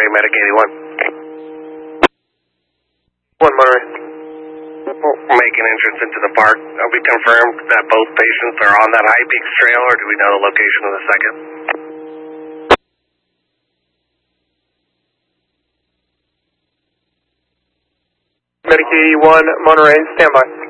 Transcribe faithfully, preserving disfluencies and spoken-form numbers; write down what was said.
Medic eighty-one. One Monterey. Making entrance into the park. Have we confirmed that both patients are on that High Peaks trail, or do we know the location of the second? Medic eighty-one, Monterey, stand by.